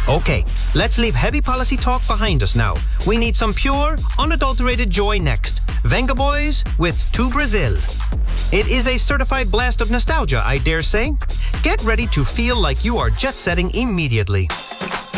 Okay, let's leave heavy policy talk behind us now. We need some pure, unadulterated joy next. Venga Boys with To Brazil. It is a certified blast of nostalgia, I dare say. Get ready to feel like you are jet-setting immediately.